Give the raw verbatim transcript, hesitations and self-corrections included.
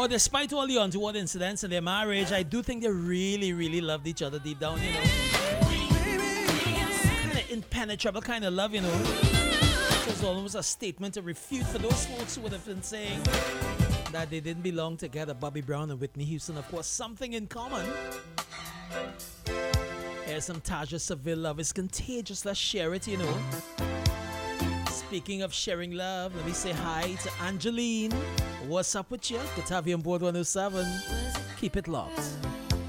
or despite all the untoward incidents in their marriage, I do think they really, really loved each other deep down, you know. Kind of impenetrable kind of love, you know. It was almost a statement to refute for those folks who would have been saying that they didn't belong together. Bobby Brown and Whitney Houston, of course, something in common. Here's some Taja Seville love. It's contagious. Let's share it, you know. Speaking of sharing love, let me say hi to Angeline. What's up with you? Good to have you on board one oh seven. Keep it locked.